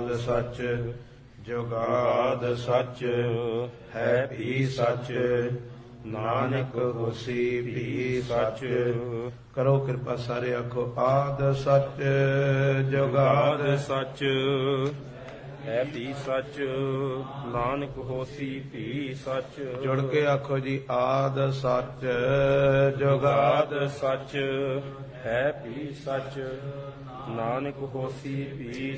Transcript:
ਜੁਗਾਦ ਸੱਚ, ਜੁਗਾਦ ਸੱਚ ਹੈ ਵੀ ਸੱਚ, ਨਾਨਕ ਹੋਸੀ ਵੀ ਸੱਚ। ਕਰੋ ਕਿਰਪਾ ਸਾਰੇ ਆਖੋ ਆਦ ਸੱਚ, ਜੁਗਾਦ ਸੱਚ ਹੈ ਵੀ ਸੱਚ, ਨਾਨਕ ਹੋਸੀ ਵੀ ਸੱਚ। ਜੁੜ ਕੇ ਆਖੋ ਜੀ ਆਦ ਸੱਚ, ਜੁਗਾਦ ਸੱਚ ਹੈ ਵੀ ਸੱਚ, ਨਾਨਕ ਹੋਸੀ ਵੀ